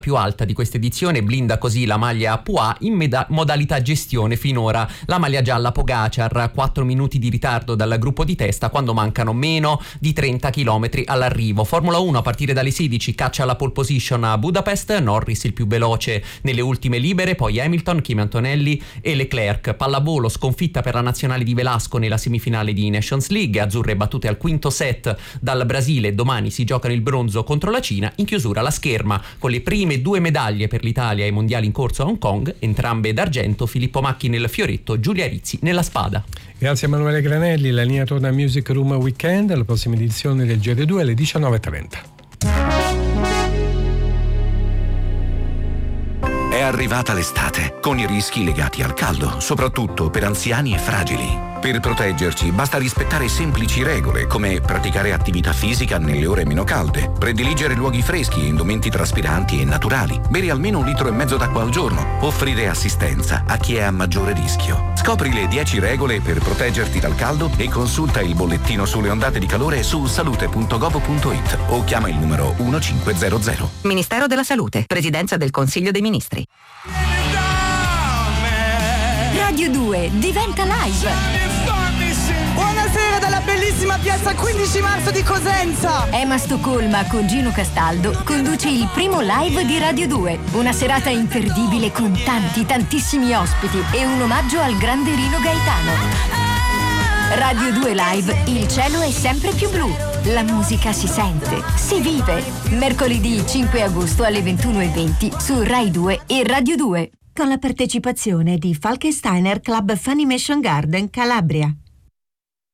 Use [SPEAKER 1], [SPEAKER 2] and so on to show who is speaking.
[SPEAKER 1] più alta di questa edizione, blinda così la maglia Pua in modalità gestione. Finora la maglia gialla Pogacar 4 minuti di ritardo dal gruppo di testa quando mancano meno di 30 km all'arrivo. Formula 1 a partire dalle 16, caccia alla pole position a Budapest, Norris il più veloce nelle ultime libere, poi Hamilton, Kimi Antonelli e Leclerc. Pallavolo, sconfitta per la nazionale di Velasco nella semifinale di Nations League, azzurre battute al quinto set dal Brasile. Domani si giocano il bronzo contro la Cina. In chiusura la scherma con le prime 2 medaglie per l'Italia ai mondiali in corso a Hong Kong, entrambe d'argento, Filippo Macchi nel fioretto, Giulia Rizzi nella spada.
[SPEAKER 2] Grazie a Emanuele Granelli. La linea torna a Music Room Weekend, alla prossima edizione del GR2 alle 19:30.
[SPEAKER 3] È arrivata l'estate, con i rischi legati al caldo, soprattutto per anziani e fragili. Per proteggerci basta rispettare semplici regole, come praticare attività fisica nelle ore meno calde, prediligere luoghi freschi e indumenti traspiranti e naturali, bere almeno 1,5 litri d'acqua al giorno, offrire assistenza a chi è a maggiore rischio. Scopri le 10 regole per proteggerti dal caldo e consulta il bollettino sulle ondate di calore su salute.gov.it o chiama il numero 1500.
[SPEAKER 4] Ministero della Salute, Presidenza del Consiglio dei Ministri.
[SPEAKER 5] Radio 2 diventa live.
[SPEAKER 6] Buonasera dalla bellissima piazza 15 marzo di Cosenza.
[SPEAKER 5] Emma Stoccolma con Gino Castaldo conduce il primo live di Radio 2. Una serata imperdibile con tantissimi ospiti e un omaggio al grande Rino Gaetano. Radio 2 Live, il cielo è sempre più blu. La musica si sente, si vive. Mercoledì 5 agosto alle 21:20 su Rai 2 e Radio 2. Con la partecipazione di Falkensteiner Club Funimation Garden Calabria.